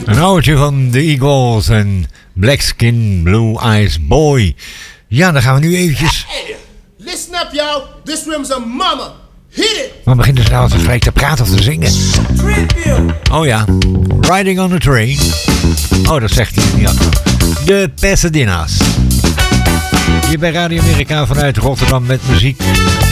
Een oudertje van de Eagles en Black Skin Blue Eyes Boy. Ja, dan gaan we nu eventjes... Hey, listen up, y'all. This room's a mama. Hit it! Dan beginnen ze nou gelijk te praten of te zingen. Oh ja, Riding on a Train. Oh, dat zegt hij niet. De Pasadena's. Hier bij Radio Amerika vanuit Rotterdam met muziek